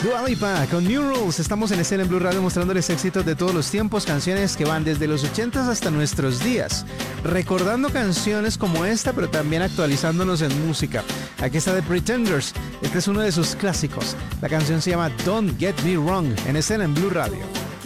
Dua Lipa con New Rules. Estamos en escena en Blue Radio mostrándoles éxitos de todos los tiempos, canciones que van desde los 80s hasta nuestros días, recordando canciones como esta, pero también actualizándonos en música. Aquí está The Pretenders. Este es uno de sus clásicos. La canción se llama Don't Get Me Wrong, en escena en Blue Radio.